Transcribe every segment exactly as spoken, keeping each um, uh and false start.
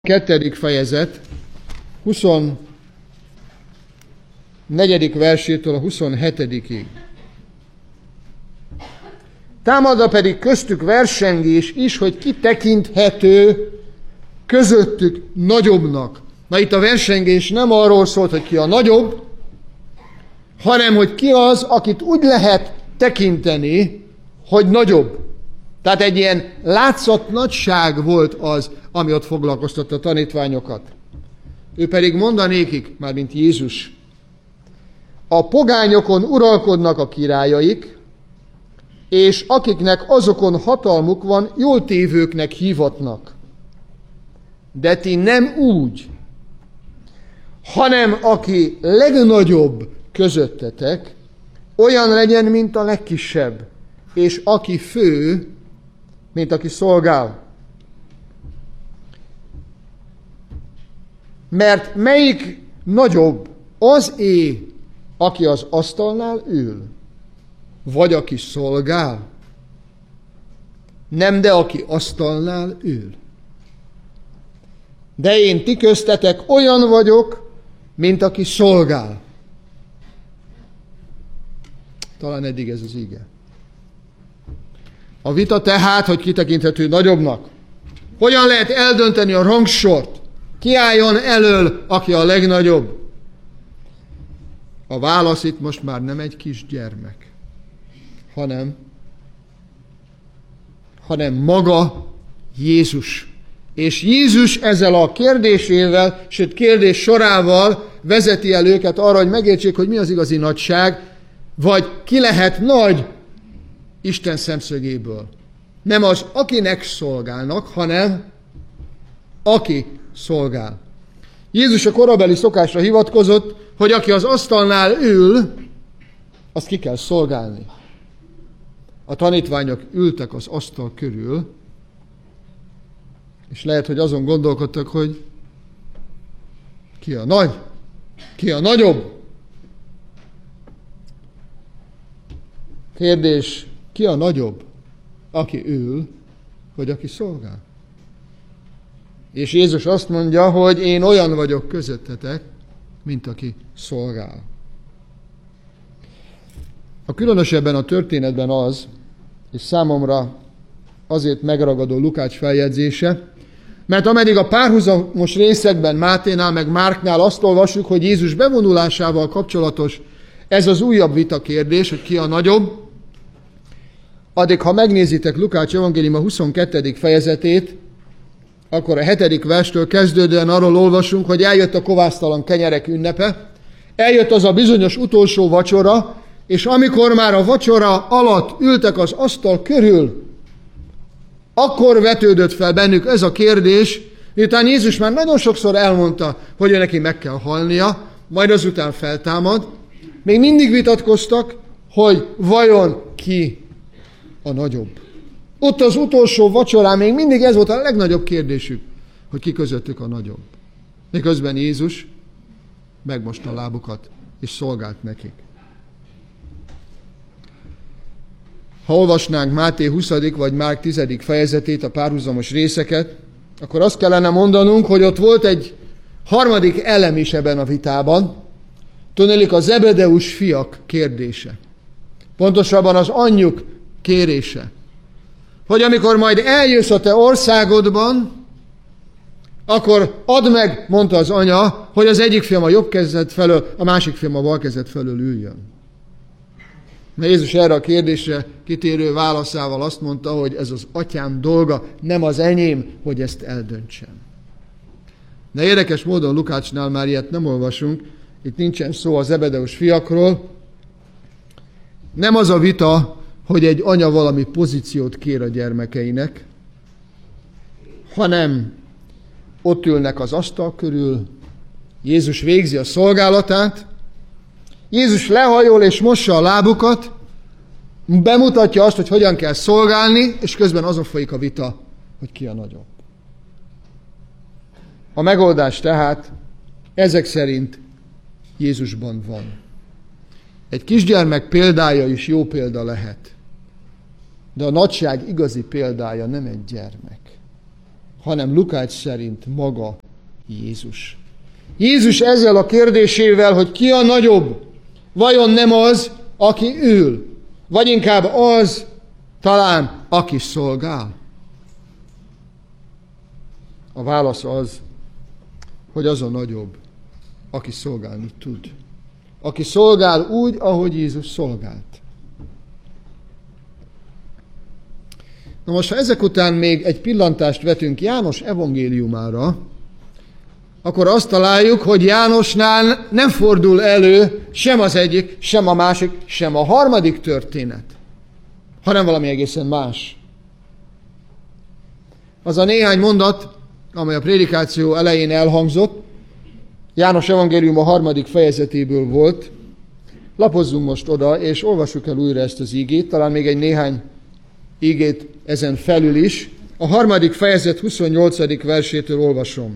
Kettedik fejezet, huszonnegyedik versétől a huszonhetedikig. Támadva pedig köztük versengés is, hogy ki tekinthető közöttük nagyobbnak. Na itt a versengés nem arról szólt, hogy ki a nagyobb, hanem hogy ki az, akit úgy lehet tekinteni, hogy nagyobb. Tehát egy ilyen látszat nagyság volt az, ami ott foglalkoztatta a tanítványokat. Ő pedig mondanékik, mármint Jézus, a pogányokon uralkodnak a királyaik, és akiknek azokon hatalmuk van, jól tévőknek hívatnak. De ti nem úgy, hanem aki legnagyobb közöttetek, olyan legyen, mint a legkisebb, és aki fő, mint aki szolgál. Mert melyik nagyobb, az-é, aki az asztalnál ül, vagy aki szolgál? Nem, de aki asztalnál ül. De én ti köztetek olyan vagyok, mint aki szolgál. Talán eddig ez az ige. A vita tehát, hogy kitekinthető nagyobbnak. Hogyan lehet eldönteni a rangsort? Ki álljon elől, aki a legnagyobb? A válasz itt most már nem egy kisgyermek, hanem, hanem maga Jézus. És Jézus ezzel a kérdésével, sőt kérdés sorával vezeti el őket arra, hogy megértsék, hogy mi az igazi nagyság, vagy ki lehet nagy Isten szemszögéből. Nem az, akinek szolgálnak, hanem aki szolgál. Jézus a korabeli szokásra hivatkozott, hogy aki az asztalnál ül, azt ki kell szolgálni. A tanítványok ültek az asztal körül, és lehet, hogy azon gondolkodtak, hogy ki a nagy, ki a nagyobb. Kérdés, ki a nagyobb? Aki ül, vagy aki szolgál? És Jézus azt mondja, hogy én olyan vagyok közöttetek, mint aki szolgál. A különösebben a történetben az, és számomra azért megragadó Lukács feljegyzése, mert ameddig a párhuzamos részekben Máténál meg Márknál azt olvassuk, hogy Jézus bevonulásával kapcsolatos ez az újabb vita kérdés, hogy ki a nagyobb, addig, ha megnézitek Lukács evangéliuma huszonkettedik fejezetét, akkor a hetedik verstől kezdődően arról olvasunk, hogy eljött a kovásztalan kenyerek ünnepe, eljött az a bizonyos utolsó vacsora, és amikor már a vacsora alatt ültek az asztal körül, akkor vetődött fel bennük ez a kérdés, miután Jézus már nagyon sokszor elmondta, hogy ő neki meg kell halnia, majd azután feltámad, még mindig vitatkoztak, hogy vajon ki a nagyobb. Ott az utolsó vacsorán még mindig ez volt a legnagyobb kérdésük, hogy ki közöttük a nagyobb. Miközben Jézus megmosta a lábukat, és szolgált nekik. Ha olvasnánk Máté huszadik vagy Márk tizedik fejezetét, a párhuzamos részeket, akkor azt kellene mondanunk, hogy ott volt egy harmadik elem is ebben a vitában, tudniillik a Zebedeus fiak kérdése. Pontosabban az anyjuk kérése. Hogy amikor majd eljössz a te országodban, akkor add meg, mondta az anya, hogy az egyik fiam a jobb kezed felől, a másik fiam a bal kezed felől üljön. Mert Jézus erre a kérdésre kitérő válaszával azt mondta, hogy ez az atyám dolga, nem az enyém, hogy ezt eldöntsem. De érdekes módon Lukácsnál már ilyet nem olvasunk, itt nincsen szó a Zebedeus fiakról. Nem az a vita, hogy egy anya valami pozíciót kér a gyermekeinek, hanem ott ülnek az asztal körül, Jézus végzi a szolgálatát, Jézus lehajol és mossa a lábukat, bemutatja azt, hogy hogyan kell szolgálni, és közben azon folyik a vita, hogy ki a nagyobb. A megoldás tehát ezek szerint Jézusban van. Egy kisgyermek példája is jó példa lehet. De a nagyság igazi példája nem egy gyermek, hanem Lukács szerint maga Jézus. Jézus ezzel a kérdésével, hogy ki a nagyobb, vajon nem az, aki ül, vagy inkább az, talán, aki szolgál? A válasz az, hogy az a nagyobb, aki szolgálni tud. Aki szolgál úgy, ahogy Jézus szolgált. Na most, ha ezek után még egy pillantást vetünk János evangéliumára, akkor azt találjuk, hogy Jánosnál nem fordul elő sem az egyik, sem a másik, sem a harmadik történet, hanem valami egészen más. Az a néhány mondat, amely a prédikáció elején elhangzott, János evangélium a harmadik fejezetéből volt. Lapozzunk most oda, és olvassuk el újra ezt az ígét, talán még egy néhány ígét ezen felül is. A harmadik fejezet huszonnyolcadik versétől olvasom.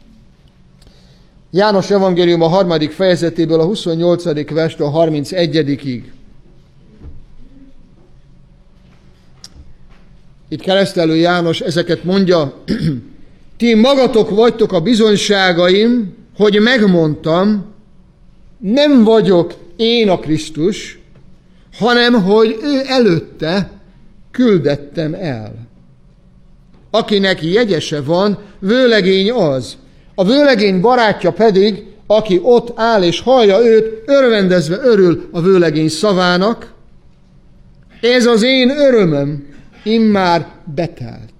János evangélium a harmadik fejezetéből a huszonnyolcadik verstől a harmincegyedikig. Itt keresztelő János ezeket mondja: ti magatok vagytok a bizonyságaim, hogy megmondtam, nem vagyok én a Krisztus, hanem hogy ő előtte küldettem el. Akinek jegyese van, vőlegény az. A vőlegény barátja pedig, aki ott áll és hallja őt, örvendezve örül a vőlegény szavának. Ez az én örömöm, immár betelt.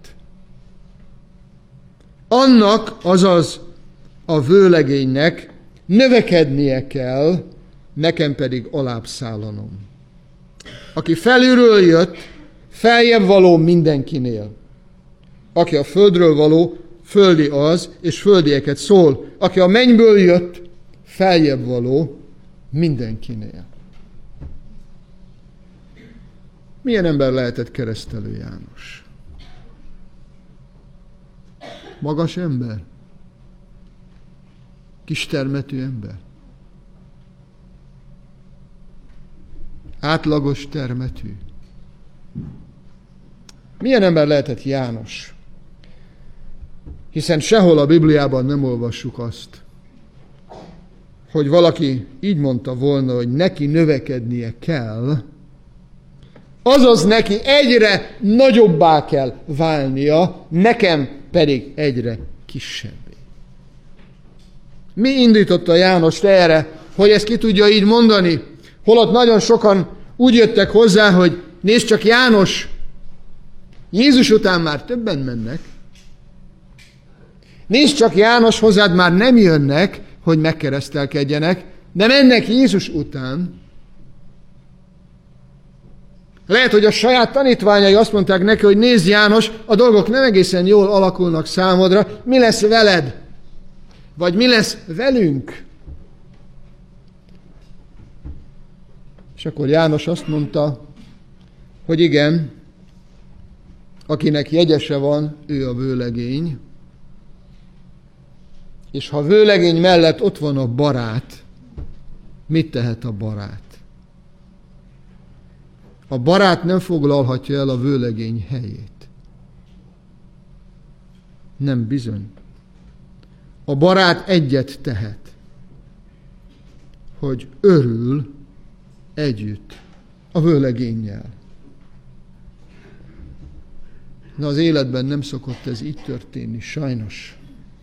Annak, azaz a vőlegénynek növekednie kell, nekem pedig alább szállanom. Aki felülről jött, feljebb való mindenkinél. Aki a földről való, földi az, és földieket szól. Aki a mennyből jött, feljebb való mindenkinél. Milyen ember lehetett keresztelő János? Magas ember? Kistermetű ember? Átlagos termetű? Milyen ember lehetett János? Hiszen sehol a Bibliában nem olvassuk azt, hogy valaki így mondta volna, hogy neki növekednie kell, azaz neki egyre nagyobbá kell válnia, nekem pedig egyre kisebbé. Mi indította Jánost erre, hogy ezt ki tudja így mondani? Holott nagyon sokan úgy jöttek hozzá, hogy nézd csak János, Jézus után már többen mennek. Nézd csak János, hozzád már nem jönnek, hogy megkeresztelkedjenek, de mennek Jézus után. Lehet, hogy a saját tanítványai azt mondták neki, hogy nézd János, a dolgok nem egészen jól alakulnak számodra, mi lesz veled? Vagy mi lesz velünk? És akkor János azt mondta, hogy igen, akinek jegyese van, ő a vőlegény, és ha a vőlegény mellett ott van a barát, mit tehet a barát? A barát nem foglalhatja el a vőlegény helyét. Nem bizony. A barát egyet tehet, hogy örül együtt a vőlegénnyel. De az életben nem szokott ez így történni, sajnos.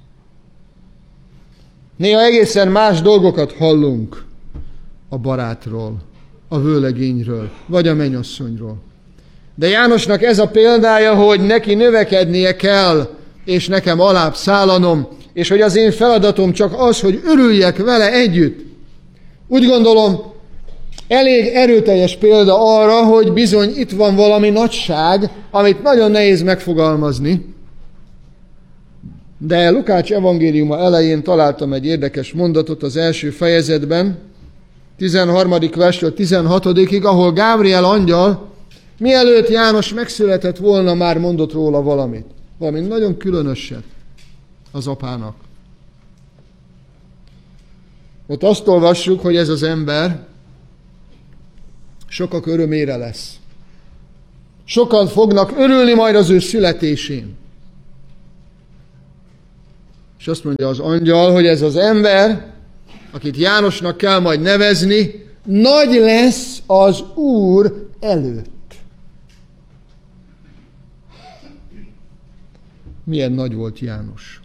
Néha egészen más dolgokat hallunk a barátról, a vőlegényről, vagy a mennyasszonyról. De Jánosnak ez a példája, hogy neki növekednie kell, és nekem alább szállanom, és hogy az én feladatom csak az, hogy örüljek vele együtt. Úgy gondolom, elég erőteljes példa arra, hogy bizony itt van valami nagyság, amit nagyon nehéz megfogalmazni. De Lukács evangéliuma elején találtam egy érdekes mondatot az első fejezetben, tizenharmadik verstől tizenhatodikig, ahol Gábriel angyal, mielőtt János megszületett volna, már mondott róla valamit. Valami nagyon különöset az apának. Ott azt olvassuk, hogy ez az ember sokak örömére lesz. Sokan fognak örülni majd az ő születésén. És azt mondja az angyal, hogy ez az ember, akit Jánosnak kell majd nevezni, nagy lesz az Úr előtt. Milyen nagy volt János.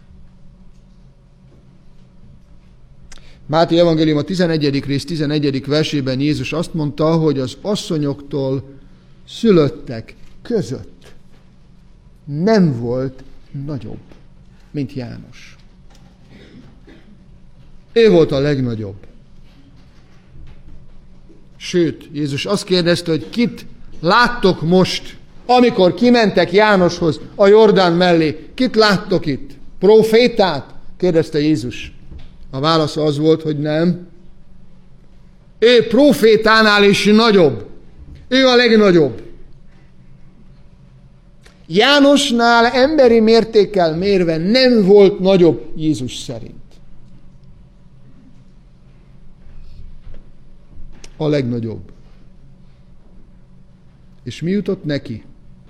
Máté evangélium a tizenegyedik rész tizenegyedik versében Jézus azt mondta, hogy az asszonyoktól szülöttek között nem volt nagyobb, mint János. Ő volt a legnagyobb. Sőt, Jézus azt kérdezte, hogy kit láttok most, amikor kimentek Jánoshoz a Jordán mellé. Kit láttok itt? Profétát? Kérdezte Jézus. A válasz az volt, hogy nem. Ő profétánál is nagyobb. Ő a legnagyobb. Jánosnál emberi mértékkel mérve nem volt nagyobb Jézus szerint. A legnagyobb. És mi jutott neki?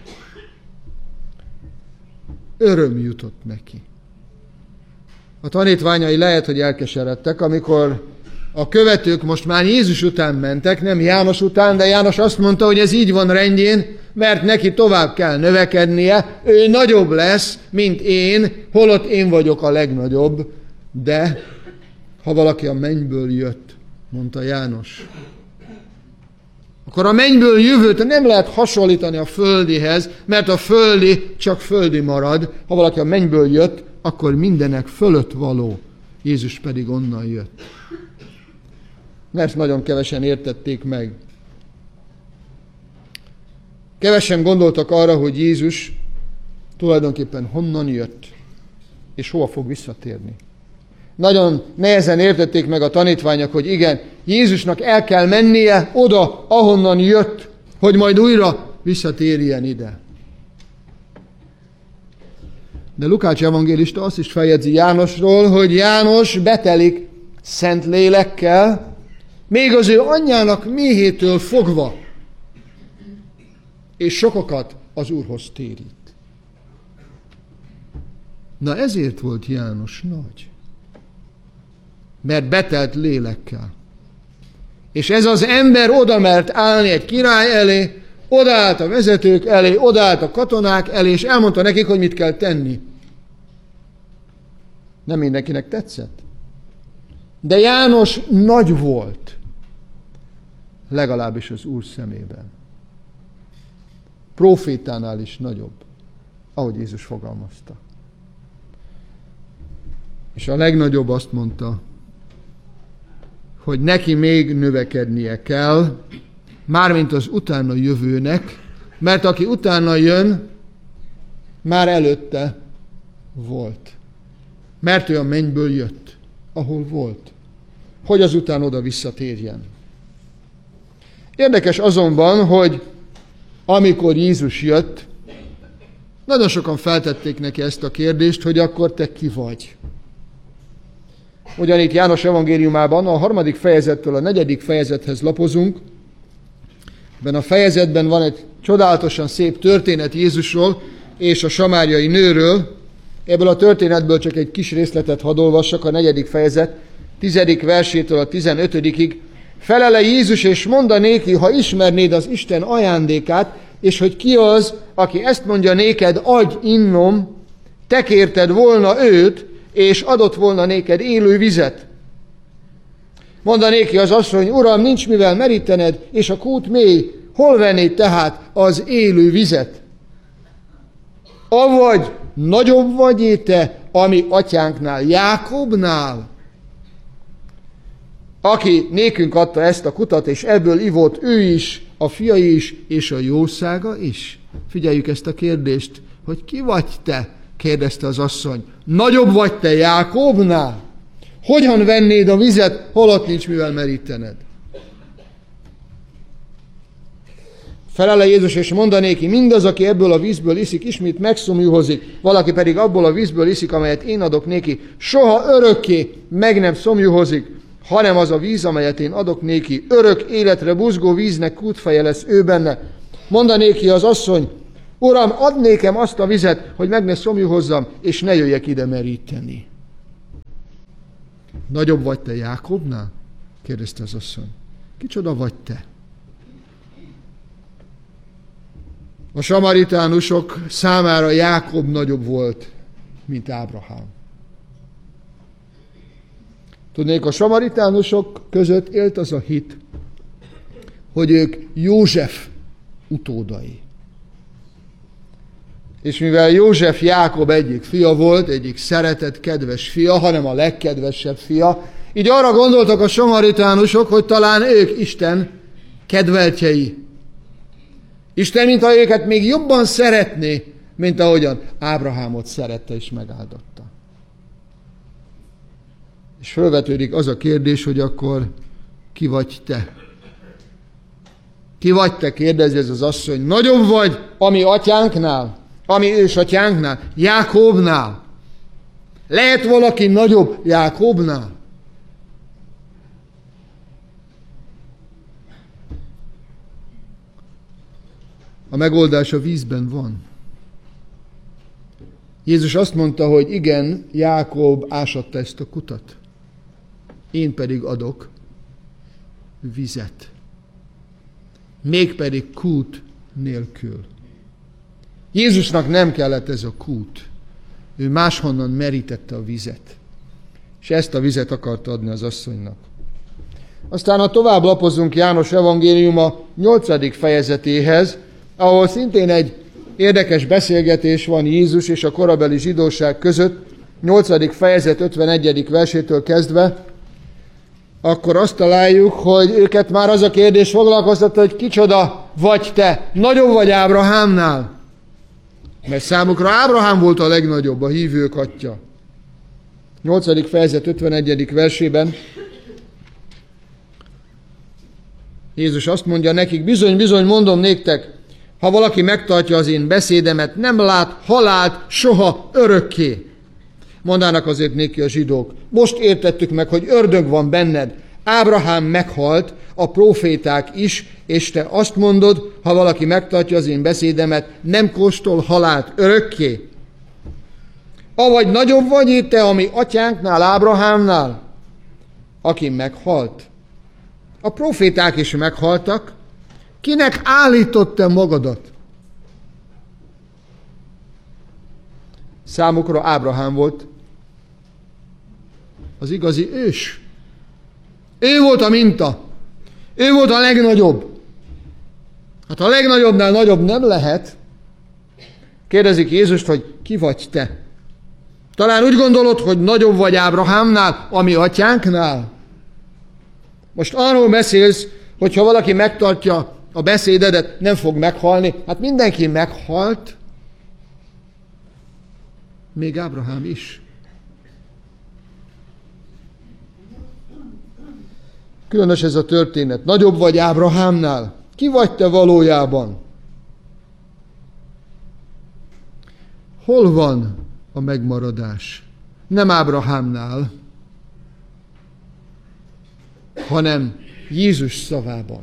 Öröm jutott neki. A tanítványai lehet, hogy elkeseredtek, amikor a követők most már Jézus után mentek, nem János után, de János azt mondta, hogy ez így van rendjén, mert neki tovább kell növekednie, ő nagyobb lesz, mint én, holott én vagyok a legnagyobb, de ha valaki a mennyből jött, mondta János, akkor a mennyből jövőt nem lehet hasonlítani a földihez, mert a földi csak földi marad. Ha valaki a mennyből jött, akkor mindenek fölött való. Jézus pedig onnan jött. Mert nagyon kevesen értették meg. Kevesen gondoltak arra, hogy Jézus tulajdonképpen honnan jött, és hova fog visszatérni. Nagyon nehezen értették meg a tanítványok, hogy igen, Jézusnak el kell mennie oda, ahonnan jött, hogy majd újra visszatérjen ide. De Lukács evangélista azt is feljegyzi Jánosról, hogy János betelik szent lélekkel, még az ő anyjának méhétől fogva, és sokakat az Úrhoz térít. Na ezért volt János nagy. Mert betelt lélekkel. És ez az ember oda mert állni egy király elé, odaállt a vezetők elé, odaállt a katonák elé, és elmondta nekik, hogy mit kell tenni. Nem mindenkinek tetszett. De János nagy volt. Legalábbis az Úr szemében. Profétánál is nagyobb, ahogy Jézus fogalmazta. És a legnagyobb azt mondta, hogy neki még növekednie kell, mármint az utána jövőnek, mert aki utána jön, már előtte volt. Mert ő a mennyből jött, ahol volt, hogy azután oda visszatérjen. Érdekes azonban, hogy amikor Jézus jött, nagyon sokan feltették neki ezt a kérdést, hogy akkor te ki vagy. Ugyanitt János evangéliumában a harmadik fejezettől a negyedik fejezethez lapozunk. Ebben a fejezetben van egy csodálatosan szép történet Jézusról és a samáriai nőről. Ebből a történetből csak egy kis részletet hadd olvassak, a negyedik fejezet tizedik versétől a tizenötödikig. Felele Jézus, és monda néki, ha ismernéd az Isten ajándékát, és hogy ki az, aki ezt mondja néked, adj innom, te kérted volna őt, és adott volna néked élő vizet. Monda néki az asszony, Uram, nincs mivel merítened, és a kút mély, hol vennéd tehát az élő vizet? Avagy nagyobb vagy te, ami atyánknál, Jákobnál, aki nékünk adta ezt a kutat, és ebből ivott ő is, a fiai is, és a jószága is. Figyeljük ezt a kérdést, hogy ki vagy te? Kérdezte az asszony. Nagyobb vagy te Jákobnál? Hogyan vennéd a vizet, holott nincs mivel merítened? Felele Jézus, és mondanéki, mindaz, aki ebből a vízből iszik, ismét megszomjúhozik, valaki pedig abból a vízből iszik, amelyet én adok néki, soha örökké meg nem szomjúhozik, hanem az a víz, amelyet én adok néki, örök életre buzgó víznek kútfeje lesz ő benne. Mondanéki az asszony, Uram, add nékem azt a vizet, hogy meg ne szomjúhozzam, és ne jöjjek ide meríteni. Nagyobb vagy te Jákobnál? Kérdezte az asszony. Kicsoda vagy te? A samaritánusok számára Jákob nagyobb volt, mint Ábrahám. Tudnék, a samaritánusok között élt az a hit, hogy ők József utódai. És mivel József Jákob egyik fia volt, egyik szeretett, kedves fia, hanem a legkedvesebb fia, így arra gondoltak a samaritánusok, hogy talán ők Isten kedveltjei. Isten, mintha őket még jobban szeretné, mint ahogyan Ábrahámot szerette és megáldotta. És felvetődik az a kérdés, hogy akkor ki vagy te? Ki vagy te, kérdezi ez az asszony. Nagyobb vagy a mi atyánknál, a mi ősatyánknál, Jákobnál. Lehet valaki nagyobb Jákobnál? A megoldás a vízben van. Jézus azt mondta, hogy igen, Jákob ásatta ezt a kutat. Én pedig adok vizet. Mégpedig kút nélkül. Jézusnak nem kellett ez a kút. Ő máshonnan merítette a vizet. És ezt a vizet akarta adni az asszonynak. Aztán ha tovább lapozunk János evangéliuma nyolcadik fejezetéhez, ahol szintén egy érdekes beszélgetés van Jézus és a korabeli zsidóság között, nyolcadik fejezet ötvenegyedik versétől kezdve, akkor azt találjuk, hogy őket már az a kérdés foglalkoztatta, hogy kicsoda vagy te, nagyobb vagy Ábrahámnál? Mert számukra Ábrahám volt a legnagyobb, a hívők atya. nyolcadik fejezet ötvenegyedik versében Jézus azt mondja nekik, bizony, bizony, mondom néktek, ha valaki megtartja az én beszédemet, nem lát halált soha örökké. Mondának azért néki a zsidók, most értettük meg, hogy ördög van benned. Ábrahám meghalt, a próféták is, és te azt mondod, ha valaki megtartja az én beszédemet, nem kóstol halált örökké. Avagy nagyobb vagy itt te, ami atyánknál, Ábrahámnál, aki meghalt. A próféták is meghaltak. Kinek állított te magadat? Számukra Ábrahám volt az igazi ős. Ő volt a minta. Ő volt a legnagyobb. Hát a legnagyobbnál nagyobb nem lehet. Kérdezik Jézust, hogy ki vagy te? Talán úgy gondolod, hogy nagyobb vagy Ábrahámnál, a mi atyánknál? Most arról beszélsz, hogy ha valaki megtartja a beszédedet, nem fog meghalni. Hát mindenki meghalt, még Ábrahám is. Különös ez a történet. Nagyobb vagy Ábrahámnál? Ki vagy te valójában? Hol van a megmaradás? Nem Ábrahámnál, hanem Jézus szavában.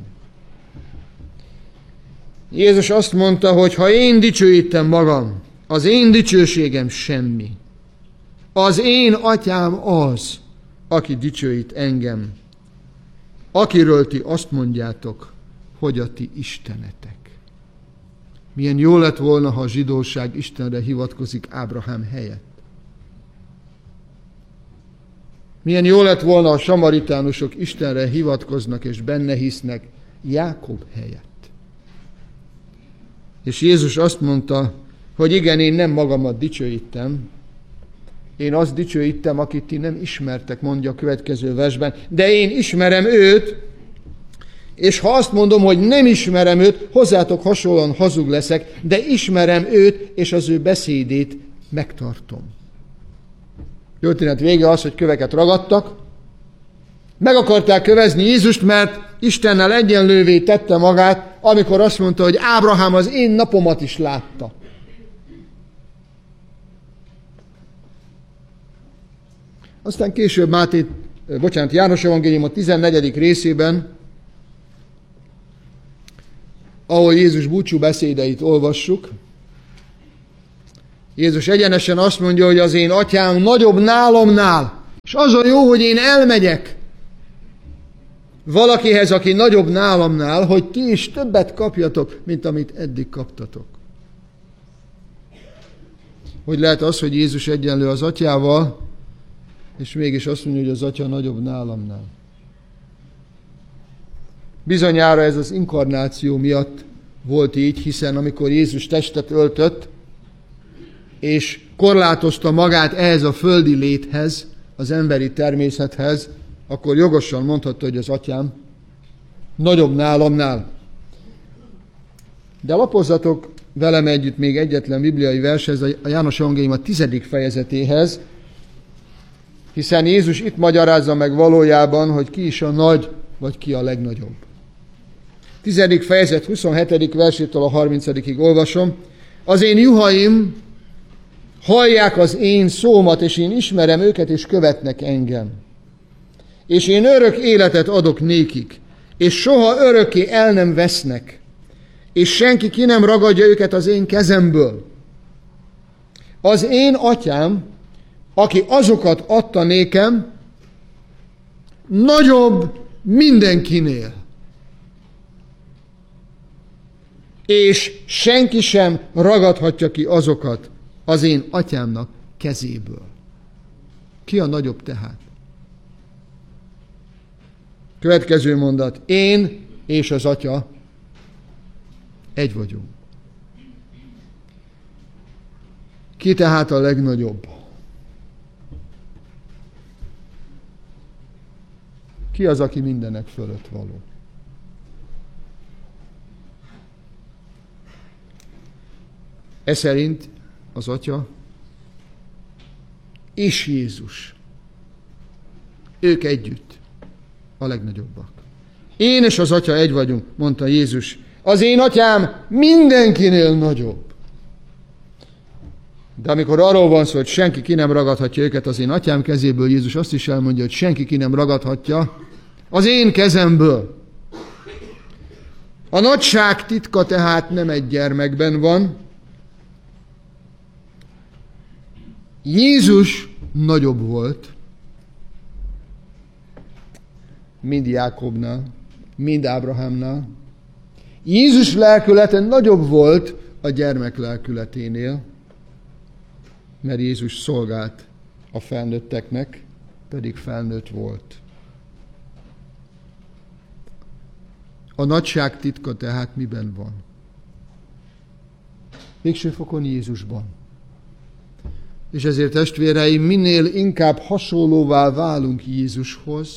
Jézus azt mondta, hogy ha én dicsőítem magam, az én dicsőségem semmi. Az én atyám az, aki dicsőít engem, akiről ti azt mondjátok, hogy a ti istenetek. Milyen jó lett volna, ha a zsidóság Istenre hivatkozik Ábrahám helyett. Milyen jó lett volna, ha a samaritánusok Istenre hivatkoznak és benne hisznek Jákob helyett. És Jézus azt mondta, hogy igen, én nem magamat dicsőítem, én azt dicsőítem, akit ti nem ismertek, mondja a következő versben, de én ismerem őt, és ha azt mondom, hogy nem ismerem őt, hozzátok hasonlóan hazug leszek, de ismerem őt, és az ő beszédét megtartom. Történet vége az, hogy köveket ragadtak, meg akarták kövezni Jézust, mert Istennel egyenlővé tette magát, amikor azt mondta, hogy Ábrahám az én napomat is látta. Aztán később Máté, bocsánat, János evangélium a tizennegyedik részében, ahol Jézus búcsú beszédeit olvassuk, Jézus egyenesen azt mondja, hogy az én atyám nagyobb nálomnál, És az a jó, hogy én elmegyek valakihez, aki nagyobb nálamnál, hogy ti is többet kapjatok, mint amit eddig kaptatok. Hogy lehet az, hogy Jézus egyenlő az atyával, és mégis azt mondja, hogy az atya nagyobb nálamnál. Bizonyára ez az inkarnáció miatt volt így, hiszen amikor Jézus testet öltött, és korlátozta magát ehhez a földi léthez, az emberi természethez, akkor jogosan mondhatta, hogy az atyám nagyobb nálamnál. De lapozzatok velem együtt még egyetlen bibliai vershez, a János evangélium a tizedik fejezetéhez, hiszen Jézus itt magyarázza meg valójában, hogy ki is a nagy, vagy ki a legnagyobb. Tizedik fejezet huszonhetedik versétől a harmincadikig olvasom. Az én juhaim hallják az én szómat, és én ismerem őket, és követnek engem. És én örök életet adok nékik, és soha örökké el nem vesznek, és senki ki nem ragadja őket az én kezemből. Az én atyám, aki azokat adta nékem, nagyobb mindenkinél. És senki sem ragadhatja ki azokat az én atyámnak kezéből. Ki a nagyobb tehát? Következő mondat. Én és az atya egy vagyunk. Ki tehát a legnagyobb? Ki az, aki mindenek fölött való? E szerint az Atya és Jézus. Ők együtt a legnagyobbak. Én és az Atya egy vagyunk, mondta Jézus. Az én atyám mindenkinél nagyobb. De amikor arról van szó, hogy senki ki nem ragadhatja őket az én atyám kezéből, Jézus azt is elmondja, hogy senki ki nem ragadhatja az én kezemből. A nagyság titka tehát nem egy gyermekben van. Jézus nagyobb volt, mind Jákobnál, mind Ábrahámnál. Jézus lelkülete nagyobb volt a gyermek lelkületénél, mert Jézus szolgált a felnőtteknek, pedig felnőtt volt. A nagyság titka tehát miben van? Végső fokon Jézusban. És ezért, testvéreim, minél inkább hasonlóvá válunk Jézushoz,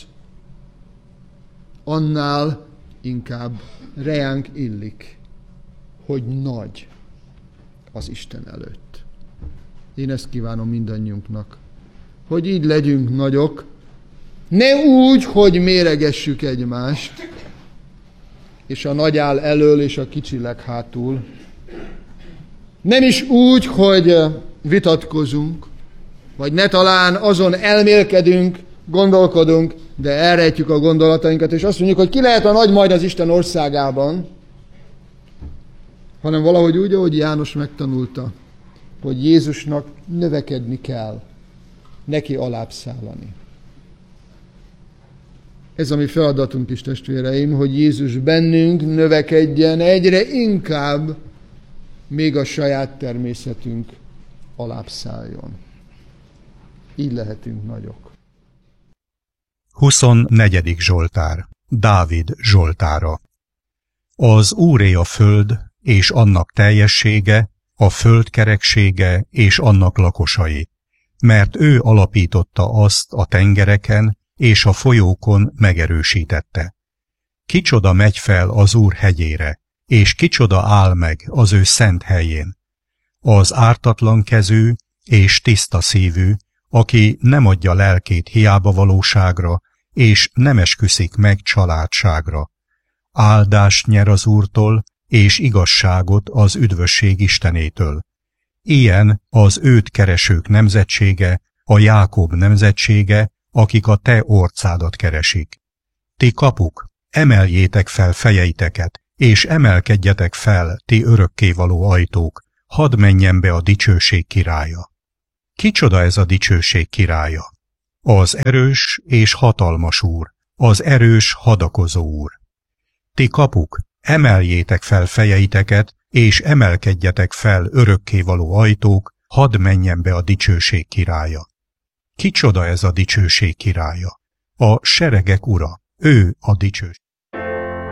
annál inkább reánk illik, hogy nagy az Isten előtt. Én ezt kívánom mindannyiunknak, hogy így legyünk nagyok, ne úgy, hogy méregessük egymást, és a nagy áll elől, és a kicsi leg hátul. Nem is úgy, hogy vitatkozunk, vagy ne talán azon elmélkedünk, gondolkodunk, de elrejtjük a gondolatainkat, és azt mondjuk, hogy ki lehet a nagy majd az Isten országában, hanem valahogy úgy, ahogy János megtanulta, hogy Jézusnak növekedni kell, neki alább szállani. Ez a mi feladatunk is, testvéreim, hogy Jézus bennünk növekedjen egyre inkább, még a saját természetünk alább szálljon. Így lehetünk nagyok. huszonnegyedik Zsoltár. Dávid Zsoltára. Az Úré a föld és annak teljessége, a föld kereksége és annak lakosai, mert ő alapította azt a tengereken és a folyókon megerősítette. Kicsoda megy fel az Úr hegyére, és kicsoda áll meg az ő szent helyén. Az ártatlan kezű és tiszta szívű, aki nem adja lelkét hiába valóságra, és nem esküszik meg családságra. Áldást nyer az Úrtól, és igazságot az üdvösség Istenétől. Ilyen az őt keresők nemzetsége, a Jákob nemzetsége, akik a te orcádat keresik. Ti kapuk, emeljétek fel fejeiteket, és emelkedjetek fel, ti örökkévaló ajtók, hadd menjen be a dicsőség királya. Kicsoda ez a dicsőség királya? Az erős és hatalmas Úr, az erős hadakozó Úr. Ti kapuk, emeljétek fel fejeiteket, és emelkedjetek fel örökkévaló ajtók, hadd menjen be a dicsőség királya. Kicsoda ez a dicsőség királya? A seregek ura, ő a dicsőség.